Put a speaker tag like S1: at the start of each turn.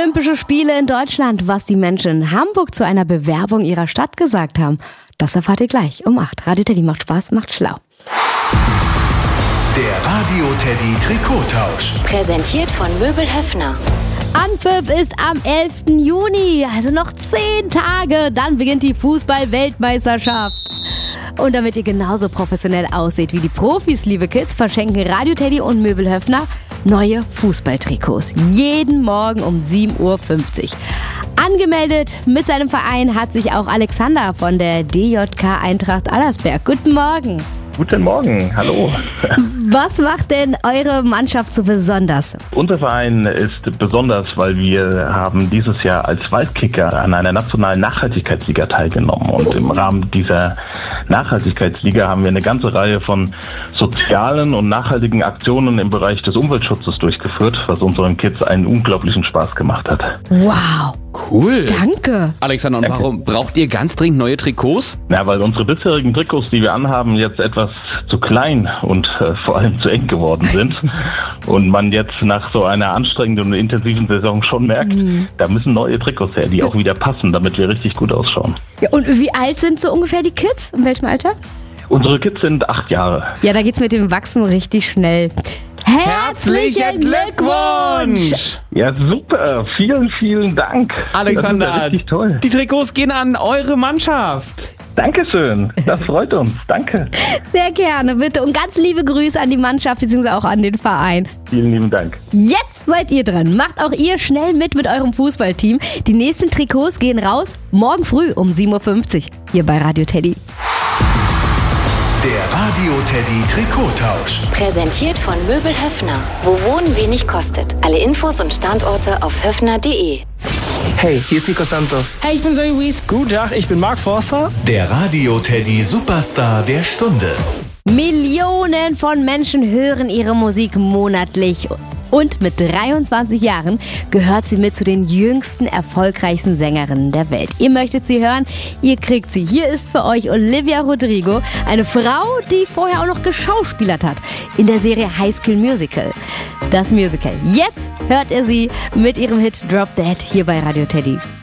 S1: Olympische Spiele in Deutschland, was die Menschen in Hamburg zu einer Bewerbung ihrer Stadt gesagt haben. Das erfahrt ihr gleich um 8. Radio Teddy macht Spaß, macht schlau.
S2: Der Radio Teddy Trikottausch.
S3: Präsentiert von Möbel Höffner.
S1: Anpfiff ist am 11. Juni, also noch 10 Tage, dann beginnt die Fußball-Weltmeisterschaft. Und damit ihr genauso professionell aussieht wie die Profis, liebe Kids, verschenken Radio Teddy und Möbel Höffner neue Fußballtrikots. Jeden Morgen um 7:50 Uhr. Angemeldet mit seinem Verein hat sich auch Alexander von der DJK Eintracht Allersberg. Guten Morgen.
S4: Guten Morgen, hallo.
S1: Was macht denn eure Mannschaft so besonders?
S4: Unser Verein ist besonders, weil wir haben dieses Jahr als Waldkicker an einer nationalen Nachhaltigkeitsliga teilgenommen. Und im Rahmen dieser Nachhaltigkeitsliga haben wir eine ganze Reihe von sozialen und nachhaltigen Aktionen im Bereich des Umweltschutzes durchgeführt, was unseren Kids einen unglaublichen Spaß gemacht hat.
S1: Wow.
S5: Cool.
S1: Danke.
S5: Alexander, und warum braucht ihr ganz dringend neue Trikots?
S4: Ja, weil unsere bisherigen Trikots, die wir anhaben, jetzt etwas zu klein und vor allem zu eng geworden sind. Und man jetzt nach so einer anstrengenden und intensiven Saison schon merkt, da müssen neue Trikots her, die auch wieder passen, damit wir richtig gut ausschauen.
S1: Ja, und wie alt sind so ungefähr die Kids? In welchem Alter?
S4: Unsere Kids sind 8 Jahre.
S1: Ja, da geht's mit dem Wachsen richtig schnell. Herzlichen Glückwunsch!
S4: Ja, super. Vielen, vielen Dank.
S5: Alexander,
S4: das ist ja richtig toll.
S5: Die Trikots gehen an eure Mannschaft.
S4: Dankeschön. Das freut uns. Danke.
S1: Sehr gerne, bitte. Und ganz liebe Grüße an die Mannschaft bzw. auch an den Verein.
S4: Vielen lieben Dank.
S1: Jetzt seid ihr dran. Macht auch ihr schnell mit eurem Fußballteam. Die nächsten Trikots gehen raus morgen früh um 7:50 Uhr hier bei Radio Teddy.
S2: Der Radio Teddy Trikottausch.
S3: Präsentiert von Möbel Höffner. Wo Wohnen wenig kostet. Alle Infos und Standorte auf höffner.de.
S6: Hey, hier ist Nico Santos.
S7: Hey, ich bin Zoe Wies. Guten Tag, ich bin Mark Forster.
S2: Der Radio Teddy Superstar der Stunde.
S1: Millionen von Menschen hören ihre Musik monatlich. Und mit 23 Jahren gehört sie mit zu den jüngsten, erfolgreichsten Sängerinnen der Welt. Ihr möchtet sie hören? Ihr kriegt sie. Hier ist für euch Olivia Rodrigo, eine Frau, die vorher auch noch geschauspielert hat in der Serie High School Musical. Das Musical. Jetzt hört ihr sie mit ihrem Hit Drop Dead hier bei Radio Teddy.